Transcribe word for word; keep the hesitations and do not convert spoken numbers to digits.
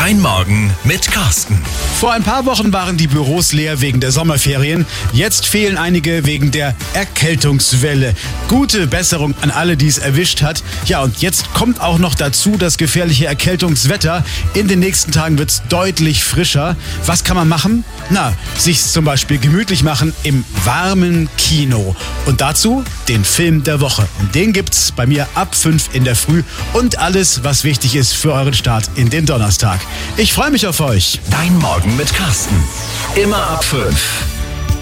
Dein Morgen mit Carsten. Vor ein paar Wochen waren die Büros leer wegen der Sommerferien. Jetzt fehlen einige wegen der Erkältungswelle. Gute Besserung an alle, die es erwischt hat. Ja, und jetzt kommt auch noch dazu das gefährliche Erkältungswetter. In den nächsten Tagen wird es deutlich frischer. Was kann man machen? Na, sich zum Beispiel gemütlich machen im warmen Kino. Und dazu den Film der Woche. Und den gibt's bei mir ab fünf in der Früh. Und alles, was wichtig ist für euren Start in den Donnerstag. Ich freue mich auf euch. Dein Morgen mit Carsten. Immer ab fünf.